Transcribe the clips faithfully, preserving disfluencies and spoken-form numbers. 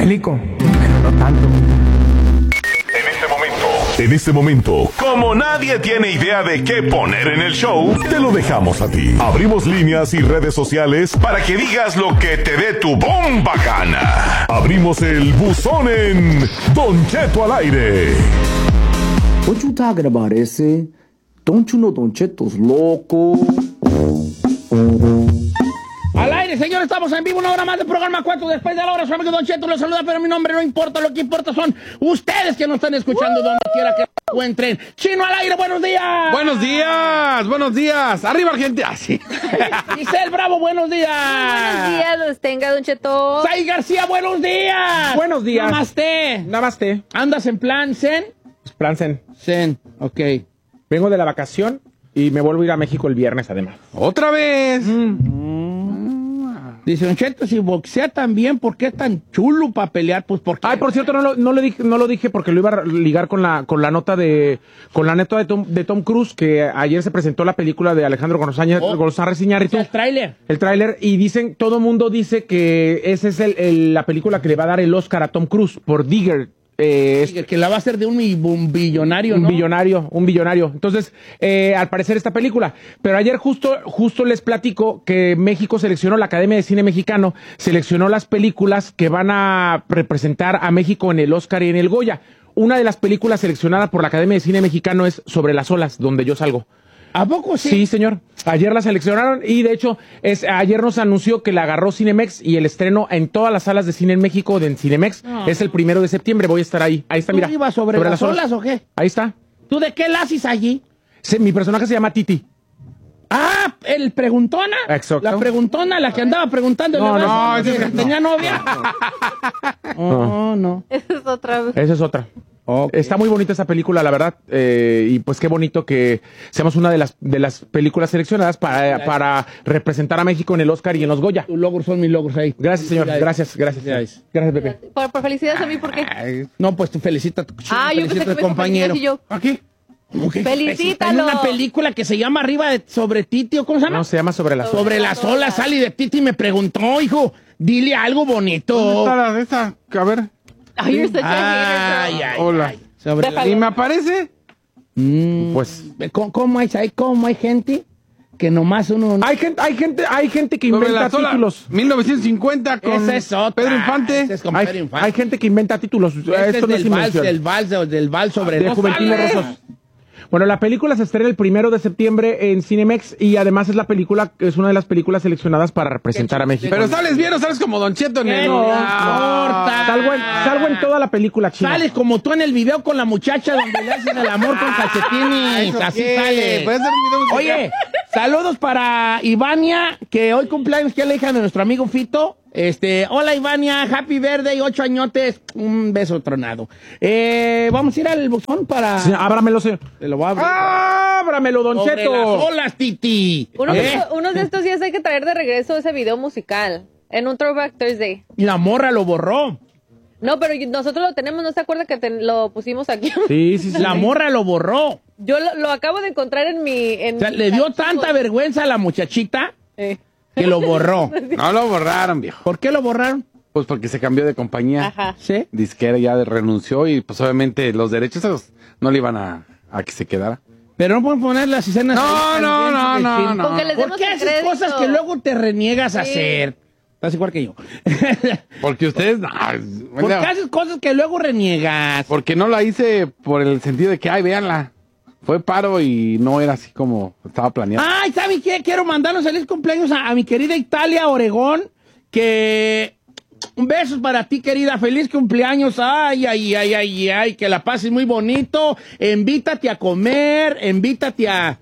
bélico, pero no tanto. En este momento, en este momento, como nadie tiene idea de qué poner en el show, te lo dejamos a ti. Abrimos líneas y redes sociales para que digas lo que te dé tu bomba gana. Abrimos el buzón en Don Cheto al aire. What you talking about, ese? Don't you know Don Cheto's loco? Al aire, señor, estamos en vivo, una hora más del programa cuatro después de la hora. Su amigo Don Cheto los saluda, pero mi nombre no importa. Lo que importa son ustedes que nos están escuchando uh. donde quiera que se encuentren. Chino al aire, buenos días. Buenos días, buenos días. Arriba, gente. Así. Giselle Bravo, buenos días. Buenos días, los tenga, Don Cheto. Sai García, buenos días. Buenos días. Namaste. Namaste. ¿Andas en plan zen? Plan zen. Zen, ok. Vengo de la vacación y me vuelvo a ir a México el viernes, además. ¡Otra vez! Mm. Dice Don Cheto, si boxea también, ¿por qué es tan chulo para pelear? Pues porque... Ay, por cierto, no lo, no, le dije, no lo dije porque lo iba a ligar con la, con la nota de con la neta de Tom, de Tom Cruise, que ayer se presentó la película de Alejandro González oh, Iñárritu. El tráiler. El tráiler, y dicen, todo mundo dice que esa es el, el, la película que le va a dar el Oscar a Tom Cruise por Digger. Eh, es, que la va a hacer de un, un billonario, un ¿no? billonario, un billonario. Entonces, eh, al parecer esta película. Pero ayer justo, justo les platico que México seleccionó, la Academia de Cine Mexicano, seleccionó las películas que van a representar a México en el Oscar y en el Goya. Una de las películas seleccionadas por la Academia de Cine Mexicano es Sobre las olas, donde yo salgo. ¿A poco sí? Sí, señor. Ayer la seleccionaron y, de hecho, es, ayer nos anunció que la agarró Cinemex y el estreno en todas las salas de cine en México de Cinemex oh. es el primero de septiembre. Voy a estar ahí. Ahí está, ¿Tú mira. ibas sobre, sobre las, las olas o qué? Ahí está. ¿Tú de qué la haces allí? Sí, mi personaje se llama Titi. Ah, el preguntona. Exacto. La preguntona, la que andaba preguntando. No, no, ese es, tenía no. novia. No, no. Esa es otra. Esa es otra. Okay. Está muy bonita esa película, la verdad, eh, y pues qué bonito que seamos una de las de las películas seleccionadas para, para representar a México en el Oscar y en los Goya. Tus logros son mis logros ahí. Gracias, señor. Gracias, gracias. Gracias, gracias Pepe. Por, por felicidades a mí, ¿por qué? Ay, no, pues tú felicita a tu Ah, yo pensé que me compañero. Y yo. ¿Aquí? Okay. Felicítalo. En una película que se llama Arriba de, sobre Titi, ¿o cómo se llama? No, se llama Sobre las Sobre olas. las olas. Sally de Titi me preguntó, hijo, dile algo bonito. ¿Dónde está la de esa? A ver. Oh, you're such a Ay, hater, ay, Hola. ay. Sobre la... ¿Y me aparece? Mm, pues. ¿Cómo, cómo, hay, ¿Cómo hay gente que nomás uno... Hay gente, hay gente, hay gente que inventa títulos. mil novecientos cincuenta con Esa es otra. Pedro Infante. Esa es con hay, Pedro Infante. hay gente que inventa títulos. Este Esto es no del, es vals, invención. del vals, del vals sobre de los Juventines vales. Rosos. Bueno, la película se estrena el primero de septiembre en Cinemex y además es la película, es una de las películas seleccionadas para representar a México. Pero sales bien o sales como Don Cheto en ¿Qué el... no Ah, importa? Salgo en, salgo en toda la película, chino. Sales como tú en el video con la muchacha donde le hacen el amor con calcetines. Así ¿qué? sale. Puede ser un video musical. Oye, saludos para Ivania, que hoy cumpleaños, que es la hija de nuestro amigo Fito. Este, hola Ivania, happy birthday, ocho añotes, un beso tronado. Eh, vamos a ir al buzón para... Sí, ábramelo, señor. Te lo voy a abrir. ¡Ábramelo, Don Sobre Cheto! las olas, Titi. Uno, ¿Eh? unos de estos días hay que traer de regreso ese video musical en un Throwback Thursday. La morra lo borró. No, pero nosotros lo tenemos, ¿no se acuerda que te, lo pusimos aquí? Sí, sí, sí. La morra lo borró. Yo lo, lo acabo de encontrar en mi... En O sea, mi le dio archivo. tanta vergüenza a la muchachita Eh. que lo borró. No lo borraron, viejo. ¿Por qué lo borraron? Pues porque se cambió de compañía. Ajá. ¿Sí? Disquera ya renunció y pues obviamente los derechos esos no le iban a, a que se quedara. Pero no pueden poner las escenas. No, ahí no, al no, diente no, del film. no. Con que les ¿Por demos qué el haces crédito? cosas que luego te reniegas a Sí. hacer? Estás igual que yo. Porque ustedes... No, ¿Por qué haces cosas que luego reniegas? porque no la hice por el sentido de que, ay, véanla. Fue paro y no era así como estaba planeado. Ay, ¿saben qué? Quiero mandarnos feliz cumpleaños a, a mi querida Italia, Oregón, que... Un beso para ti, querida. Feliz cumpleaños. Ay, ay, ay, ay, ay. Que la pases muy bonito. Invítate a comer. Invítate a,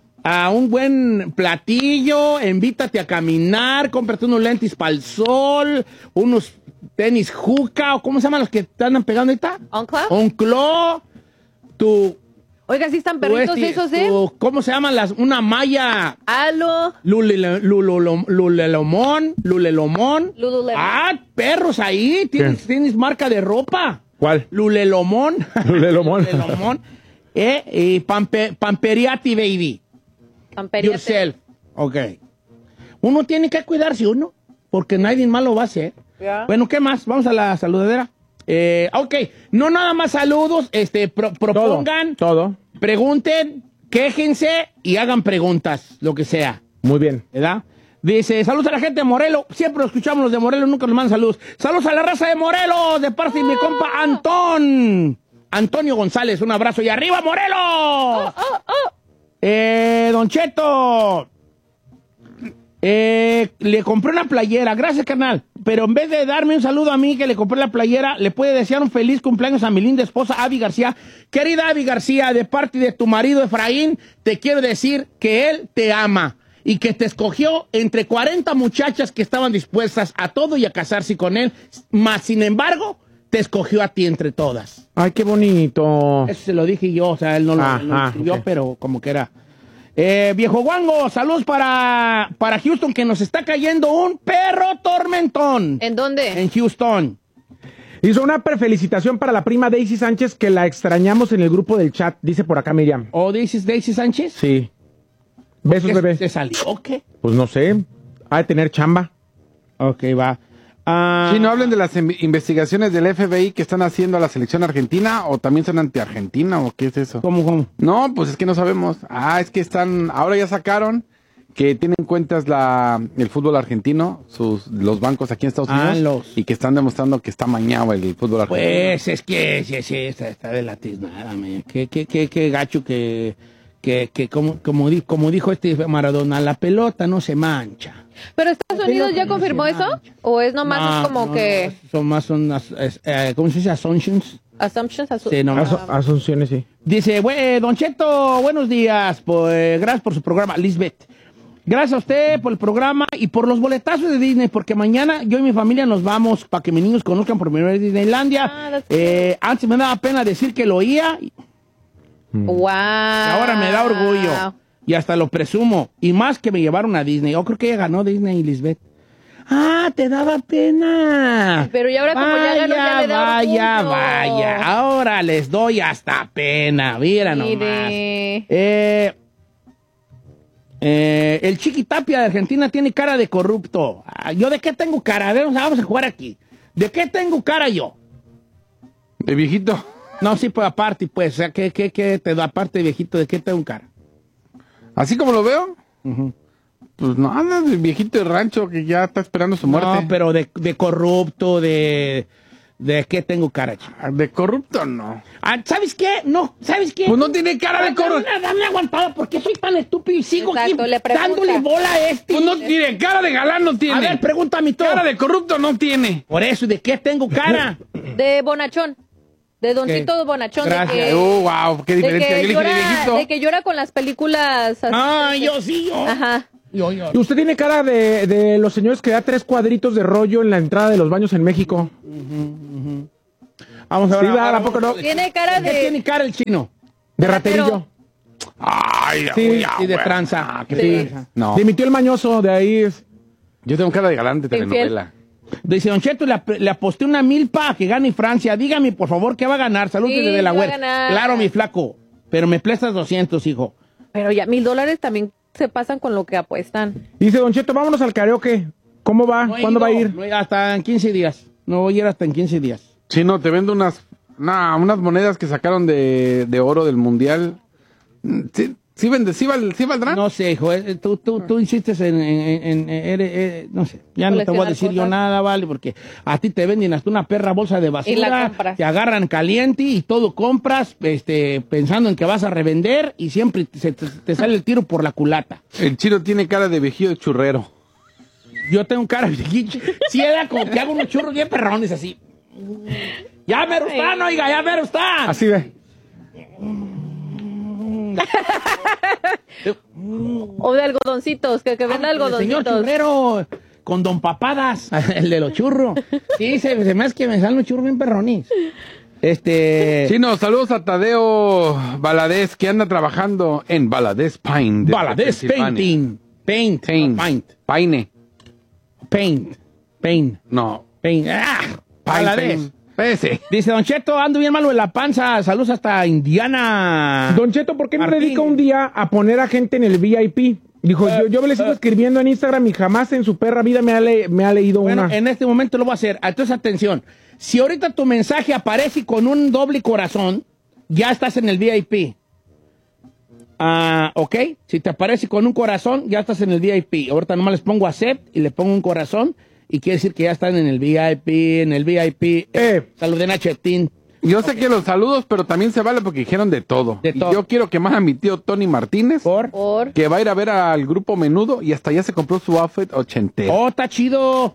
a un buen platillo. Invítate a caminar. Cómprate unos lentes para el sol. Unos tenis juca. ¿O cómo se llaman los que te andan pegando ahorita? ¿Onclo? Onclo. Tu... Oiga, sí están tu perritos este- esos, ¿eh? tu- ¿Cómo se llaman las? Una malla... Alo. Lulele- lulolo- Lulelomón, Lulelomón. Lululemon. Ah, perros ahí. ¿Tienes, tienes marca de ropa? ¿Cuál? Lulelomón. Lulelomón. Lulelomón. Eh, y pampe, Pamperiati, baby. Pamperiate. Yourself. Ok. Uno tiene que cuidarse uno, porque nadie más lo va a hacer. Ya. Bueno, ¿qué más? Vamos a la saludadera. Eh, ok, no nada más saludos, este, pro- propongan, Todo. pregunten, quéjense y hagan preguntas, lo que sea, Muy bien. ¿verdad? Dice, saludos a la gente de Morelos, siempre los escuchamos los de Morelos, nunca nos mandan saludos. Saludos a la raza de Morelos, de parte de mi compa Antón. Antonio González, un abrazo y arriba Morelos. Eh, Don Cheto. Eh, le compré una playera, gracias carnal, pero en vez de darme un saludo a mí que le compré la playera, le puede desear un feliz cumpleaños a mi linda esposa Abby García. Querida Abby García, de parte de tu marido Efraín, te quiero decir que él te ama y que te escogió entre cuarenta muchachas que estaban dispuestas a todo y a casarse con él, más sin embargo, te escogió a ti entre todas. Ay, qué bonito. Eso se lo dije yo, o sea, él no lo, Ah, no lo ah, escribió, ok. pero como que era. Eh, viejo Guango, saludos para, para Houston, que nos está cayendo un perro tormentón. ¿En dónde? En Houston. Hizo una prefelicitación para la prima Daisy Sánchez, que la extrañamos en el grupo del chat, dice por acá Miriam. ¿O dices Daisy Sánchez? Sí. Besos, ¿Qué bebé. ¿Se salió o qué? Pues no sé. Ha de tener chamba. Ok, va. Ah, Sí, no hablen de las in- investigaciones del F B I que están haciendo a la selección argentina, o también son anti-argentina, o qué es eso. ¿Cómo, cómo? No, pues es que no sabemos. Ah, es que están, ahora ya sacaron que tienen cuentas la, el fútbol argentino, sus, los bancos aquí en Estados Ah, Unidos, los- y que están demostrando que está mañado el fútbol argentino. Pues es que sí, sí, está, está de latiznada, man. Qué, qué, qué, qué gacho que, que, que como, como, di- como dijo este Maradona, la pelota no se mancha. ¿Pero Estados Unidos ya no se confirmó eso? mancha. ¿O es nomás No, es como no, que no, son más, son, as- es, eh, ¿cómo se dice? Assumptions. assumptions? Asu- Sí, no, Asu- Asunciones, sí. Dice, "Bue- Don Cheto, buenos días, pues gracias por su programa, Lisbeth. Gracias a usted por el programa y por los boletazos de Disney, porque mañana yo y mi familia nos vamos para que mis niños conozcan por primera vez Disneylandia. Ah, that's Eh, antes me daba pena decir que lo oía, y Wow. ahora me da orgullo y hasta lo presumo. Y más que me llevaron a Disney. Yo creo que ella ganó Disney, Lisbeth. Ah, te daba pena. Pero y ahora como ya ganó, ya le da Vaya, orgullo. vaya. Ahora les doy hasta pena. Mira nomás. Mire. Eh, eh, el Chiquitapia de Argentina tiene cara de corrupto. Ah, ¿yo de qué tengo cara? A ver, vamos a jugar aquí. ¿De qué tengo cara yo? De viejito. No, sí, pues aparte, pues. O sea, ¿qué, qué, qué te da aparte, viejito? ¿De qué tengo cara? Así como lo veo, pues nada, de viejito de rancho que ya está esperando su muerte. No, pero de, de corrupto, de... ¿De qué tengo cara, chico? De corrupto no. Ah, ¿sabes qué? No, ¿sabes qué? Pues no tiene cara de corrupto. Dame, dame aguantada, ¿por qué soy tan estúpido y sigo Exacto, aquí le pregunta. dándole bola a este? Pues no tiene, cara de galán no tiene. A ver, pregúntame todo. Cara de corrupto no tiene. Por eso, ¿de qué tengo cara? De bonachón. De Doncito Bonachón. Gracias. De que, Oh, wow, qué de diferencia. que Yo le dije de llora, viejito. de que llora con las películas. así. Ah, yo sí, yo. Ajá. Yo, yo. Y usted tiene cara de, de los señores que da tres cuadritos de rollo en la entrada de los baños en México. Vamos a ver. Sí, va, ¿a poco no? Tiene cara ¿Qué de... tiene cara el chino? De Ratero. raterillo. Ay, Sí, ya, Y de bueno. tranza. Ah, qué Sí. tranza. No. Dimitió el mañoso, de ahí es. Yo tengo cara de galán de Infiel. telenovela. Dice, Don Cheto, le, ap- le aposté una milpa a que gane Francia. Dígame, por favor, ¿qué va a ganar? Saludos Sí, desde va a Delaware. ganar. Claro, mi flaco. Pero me prestas doscientos, hijo. Pero ya, mil dólares también se pasan con lo que apuestan. Dice, Don Cheto, vámonos al karaoke. ¿Cómo va? No he ¿Cuándo ido, va a ir? no he- hasta en quince días. No voy a ir hasta en quince días. Sí, no, te vendo unas, nah, unas monedas que sacaron de, de oro del mundial. Mm, Sí, sí, vende, sí, val- sí valdrán. No sé, hijo. eh, Tú, tú, tú insistes en... en, en- en- eres- eh, no sé. Ya no te voy a Coleccionar decir yo cosas. nada, ¿vale? Porque a ti te venden hasta una perra bolsa de Y la basura. compras. Te agarran caliente y todo compras este, pensando en que vas a revender y siempre se te, te sale el tiro por la culata. El chino tiene cara de viejillo de churrero. Yo tengo cara de viejito. Sí, era como que hago unos churros bien perrones así. Ya me están, oiga, ya me están. Así ve. O de algodoncitos, que, que venda El señor algodoncitos. churrero con don Papadas, el de los churros. Sí, se, se me hace que me salen los churros bien perrones. Este... Chino, saludos a Tadeo Valadez, que anda trabajando en Valadez Paint. de Valadez Pensilvania. Painting. Paint. Paint. no, Paint. Paine. Paint. Paint. No. Paint. ¡Ah! Valadez. Ese. Dice, Don Cheto, ando bien malo en la panza. Saludos hasta Indiana. Don Cheto, ¿por qué no Martín. dedica un día a poner a gente en el V I P? Dijo, yo, yo me le sigo escribiendo en Instagram y jamás en su perra vida me ha, le, me ha leído Bueno, una. en este momento lo voy a hacer. Entonces, atención. Si ahorita tu mensaje aparece con un doble corazón, ya estás en el V I P. Ah, ok. Si te aparece con un corazón, ya estás en el V I P. Ahorita nomás les pongo accept y le pongo un corazón y quiere decir que ya están en el V I P, en el V I P. Eh. Saluden a Chetín. Yo sé que los saludos, pero también se vale porque dijeron de todo. De Y todo. yo quiero quemar a mi tío Tony Martínez, Por. Por. que va a ir a ver al grupo Menudo y hasta ya se compró su outfit ochentero. Oh, está chido.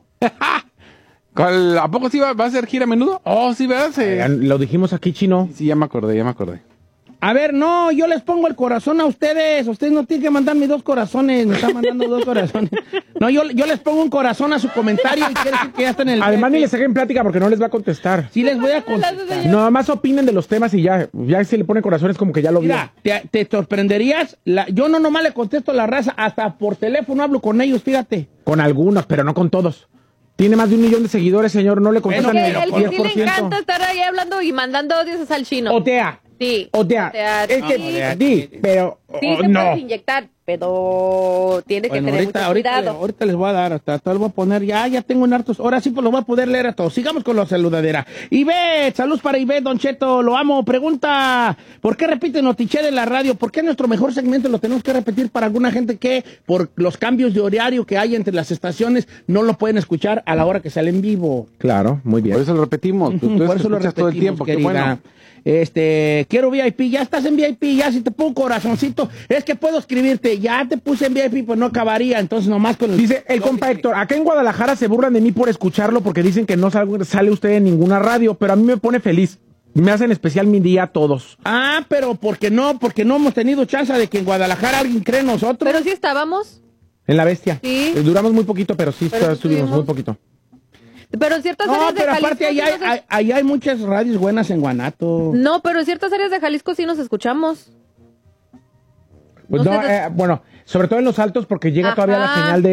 ¿Cuál- ¿A poco sí va, va a hacer gira Menudo? Oh, sí, ¿verdad? Sí. Eh, Lo dijimos aquí, Chino. Sí, ya me acordé, ya me acordé. A ver, no, yo les pongo el corazón a ustedes. Ustedes no tienen que mandarme dos corazones. Me están mandando dos corazones. No, yo, yo les pongo un corazón a su comentario y quiere decir que ya están en el... Además, ni V I P. les saquen plática porque no les va a contestar. Sí les voy a contestar. Nada más opinen de los temas y ya. Ya si le pone corazones como que ya lo vio. Mira, te, te sorprenderías. La, yo no nomás le contesto a la raza, hasta por teléfono hablo con ellos, fíjate. Con algunos, pero no con todos. Tiene más de un millón de seguidores, señor. No le contestan Bueno, ni Que el el pero que diez sí por le ciento. encanta estar ahí hablando y mandando odios es al chino. Otea. Sí. Otea. Otea, Es que, sí. sí, pero Sí, oh, te no. puedes inyectar, pero tiene que Bueno, tener ahorita, mucho ahorita, cuidado. ahorita les voy a dar, hasta todo les voy a poner, ya, ya tengo en hartos, ahora sí pues lo voy a poder leer a todos. Sigamos con la saludadera. Ivette, saludos para Ivette, Don Cheto, lo amo. Pregunta, ¿por qué repite Notiche de la radio? ¿Por qué nuestro mejor segmento lo tenemos que repetir para alguna gente que por los cambios de horario que hay entre las estaciones no lo pueden escuchar a la hora que sale en vivo? Claro, muy bien. Por eso lo repetimos. Tú, tú Por eso lo escuchas todo el repetimos, tiempo. Qué querida. bueno. Este, quiero V I P, ya estás en V I P, ya si te pongo corazoncito, es que puedo escribirte, ya te puse en V I P, pues no acabaría, entonces nomás con el... Dice el compa Héctor, acá en Guadalajara se burlan de mí por escucharlo porque dicen que no sal- sale usted en ninguna radio, pero a mí me pone feliz. Me hacen especial mi día a todos. Ah, pero porque no, porque no hemos tenido chance de que en Guadalajara alguien cree en nosotros. Pero sí estábamos. En la bestia. Sí. Eh, Duramos muy poquito, pero sí Pero estuvimos estuvimos. muy poquito. Pero en ciertas No, áreas de pero Jalisco aparte sí allá hay, nos es- hay- allá hay muchas radios buenas en Guanato. No, pero en ciertas áreas de Jalisco sí nos escuchamos. Pues No no, sé de- eh, bueno, sobre todo en los altos porque llega Ajá. todavía la señal de,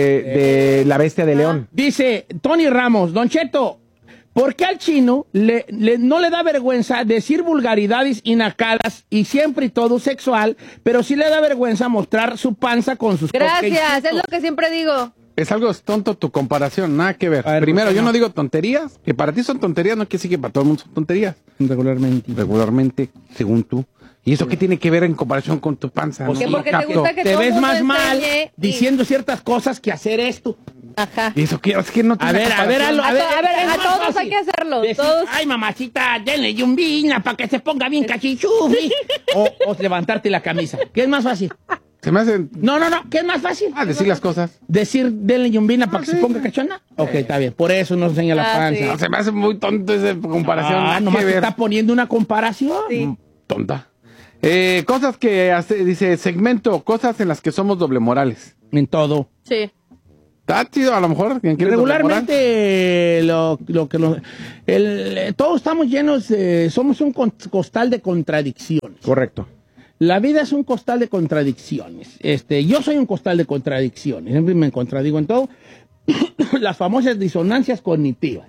de la bestia de León. Dice Tony Ramos, Don Cheto, ¿por qué al chino le, le- no le da vergüenza decir vulgaridades inacadas y siempre y todo sexual, pero sí le da vergüenza mostrar su panza con sus Gracias, cupcakecitos? es lo que siempre digo. Es algo tonto tu comparación, nada que ver. A ver, Primero, ¿por qué yo no? no digo tonterías, que para ti son tonterías, no quiere decir que para todo el mundo son tonterías. Regularmente. Regularmente, según tú. ¿Y eso qué tiene que ver en comparación con tu panza? Pues Que sí, porque te capto. gusta que Te todo el ves mundo más mal enseñe y- diciendo ciertas cosas que hacer esto. Ajá. ¿Y eso qué? Es que no A tiene ver, a ver, comparación. a, A ver, to- a ver, es a más todos fácil hay que hacerlo, decir, todos. ay, mamacita, denle yumbina para que se ponga bien cachichufi. o, o levantarte la camisa. ¿Qué es más fácil? Se me hacen... No, no, no. ¿Qué es más fácil? Ah, decir las cosas. Decir denle yumbina para que se ponga cachona. Ok, está bien. Por eso no enseña la Ah, panza. sí. No, se me hace muy tonto esa comparación. Ah, nada nomás que te ver. está poniendo una comparación. Sí. Mm, Tonta. Eh, cosas que hace, dice, segmento, cosas en las que somos doble morales. En todo. Sí. ¿Está chido a lo mejor? ¿Quién quiere doble moral? Regularmente lo, lo que nos, el, eh, todos estamos llenos, de- somos un con- costal de contradicciones. Correcto. La vida es un costal de contradicciones. Este, yo soy un costal de contradicciones. Siempre me contradigo en todo. Las famosas disonancias cognitivas.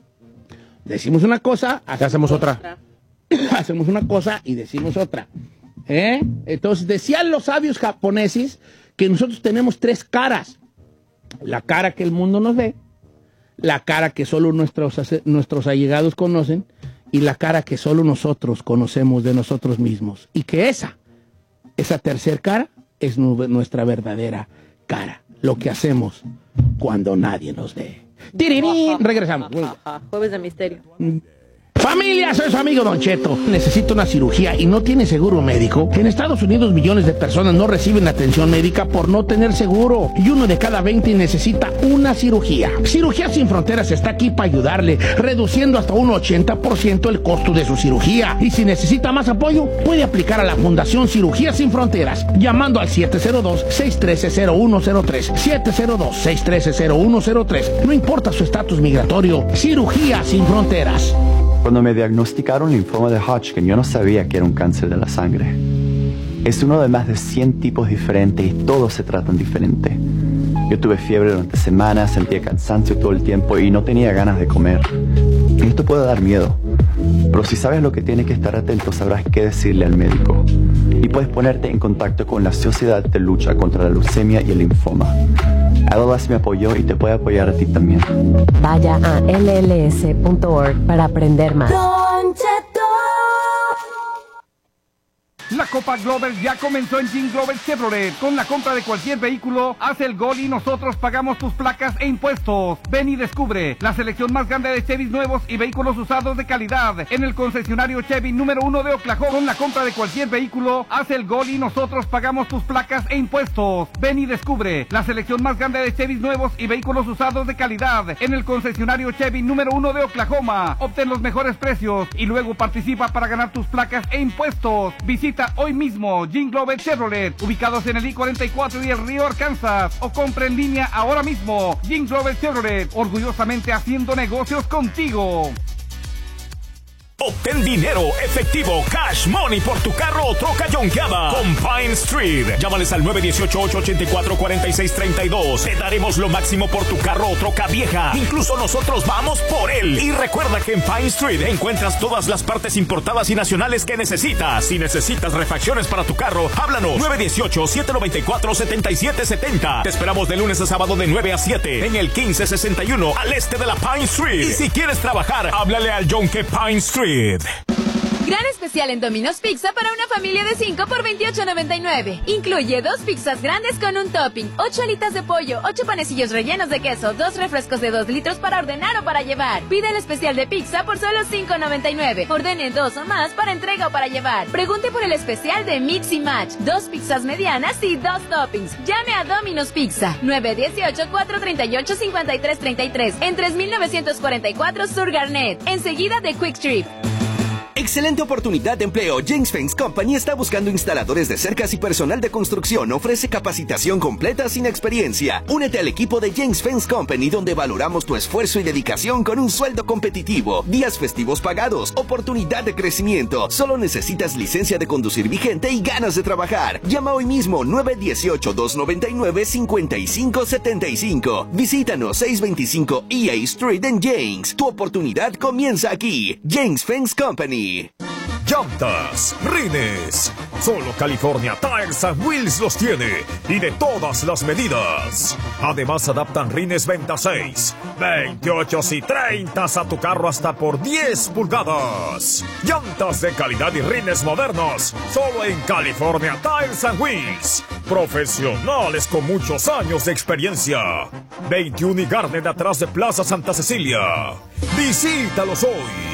Decimos una cosa, Ya hacemos otra. hacemos una cosa y decimos otra. ¿Eh? Entonces, decían los sabios japoneses que nosotros tenemos tres caras. La cara que el mundo nos ve, la cara que solo nuestros, ace- nuestros allegados conocen y la cara que solo nosotros conocemos de nosotros mismos. Y que esa, esa tercer cara es nu- nuestra verdadera cara. Lo que hacemos cuando nadie nos ve. ¡Tirirín! Regresamos. Ajá, Jueves de misterio. Familia, soy su amigo Don Cheto. Necesita una cirugía y no tiene seguro médico. En Estados Unidos millones de personas no reciben atención médica por no tener seguro. Y uno de cada veinte necesita una cirugía. Cirugía Sin Fronteras está aquí para ayudarle, reduciendo hasta un ochenta por ciento el costo de su cirugía. Y si necesita más apoyo, puede aplicar a la Fundación Cirugía Sin Fronteras, llamando al siete cero dos, seis uno tres, cero uno cero tres. siete cero dos, seis uno tres, cero uno cero tres. No importa su estatus migratorio, Cirugía Sin Fronteras. Cuando me diagnosticaron linfoma de Hodgkin, yo no sabía que era un cáncer de la sangre. Es uno de más de cien tipos diferentes y todos se tratan diferente. Yo tuve fiebre durante semanas, sentía cansancio todo el tiempo y no tenía ganas de comer. Y esto puede dar miedo, pero si sabes lo que tienes que estar atento, sabrás qué decirle al médico. y puedes ponerte en contacto con la Sociedad de Lucha contra la Leucemia y el Linfoma. L L S me apoyó y te puede apoyar a ti también. Vaya a L L S punto org para aprender más. La Copa Glover ya comenzó en Jean Glover Chevrolet. Con la compra de cualquier vehículo, haz el gol y nosotros pagamos tus placas e impuestos. Ven y descubre la selección más grande de Chevys nuevos y vehículos usados de calidad en el concesionario Chevy número uno de Oklahoma. Con la compra de cualquier vehículo, haz el gol y nosotros pagamos tus placas e impuestos. Ven y descubre la selección más grande de Chevys nuevos y vehículos usados de calidad en el concesionario Chevy número uno de Oklahoma. Obtén los mejores precios y luego participa para ganar tus placas e impuestos. Visita hoy mismo Jean Glover Chevrolet, ubicados en el I cuarenta y cuatro y el Río Arkansas, o compra en línea ahora mismo. Jean Glover Chevrolet, orgullosamente haciendo negocios contigo. Obtén dinero, efectivo, cash money por tu carro o troca yonkeada con Pine Street. Llámales al nueve uno ocho, ocho ocho cuatro, cuatro seis tres dos. Te daremos lo máximo por tu carro o troca vieja. Incluso nosotros vamos por él. Y recuerda que en Pine Street encuentras todas las partes importadas y nacionales que necesitas. Si necesitas refacciones para tu carro, háblanos. nueve uno ocho, siete nueve cuatro, siete siete siete cero. Te esperamos de lunes a sábado de nueve a siete en el quince sesenta y uno al este de la Pine Street. Y si quieres trabajar, háblale al Yonke Pine Street. Gran especial en Domino's Pizza para una familia de cinco por veintiocho noventa y nueve. Incluye dos pizzas grandes con un topping, ocho alitas de pollo, ocho panecillos rellenos de queso, dos refrescos de dos litros para ordenar o para llevar. Pide el especial de pizza por solo cinco noventa y nueve. Ordene dos o más para entrega o para llevar. Pregunte por el especial de Mix y Match. Dos pizzas medianas y dos toppings. Llame a Domino's Pizza. nueve uno ocho, cuatro tres ocho, cinco tres tres tres. En tres mil novecientos cuarenta y cuatro Sur Garnet. Enseguida de Quick Trip. Excelente oportunidad de empleo. James Fence Company está buscando instaladores de cercas y personal de construcción. Ofrece capacitación completa sin experiencia. Únete al equipo de James Fence Company, donde valoramos tu esfuerzo y dedicación con un sueldo competitivo, días festivos pagados, oportunidad de crecimiento. Solo necesitas licencia de conducir vigente y ganas de trabajar. Llama hoy mismo nueve uno ocho, dos nueve nueve, cinco cinco siete cinco. Visítanos seiscientos veinticinco E A Street en James. Tu oportunidad comienza aquí. James Fence Company. Llantas, rines. Solo California Tires and Wheels los tiene, y de todas las medidas. Además adaptan rines veintiséis, veintiocho y treinta a tu carro hasta por diez pulgadas. Llantas de calidad y rines modernos, solo en California Tires and Wheels. Profesionales con muchos años de experiencia. veintiuno y Garden atrás de Plaza Santa Cecilia. Visítalos hoy.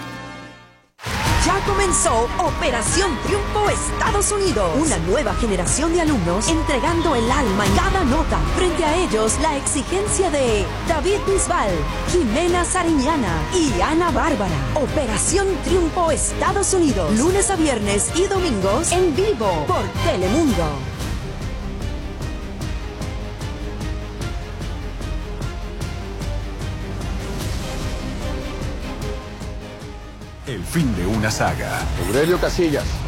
Ya comenzó Operación Triunfo Estados Unidos. Una nueva generación de alumnos entregando el alma en cada nota. Frente a ellos, la exigencia de David Bisbal, Jimena Sariñana y Ana Bárbara. Operación Triunfo Estados Unidos. Lunes a viernes y domingos en vivo por Telemundo. El fin de una saga. Aurelio Casillas,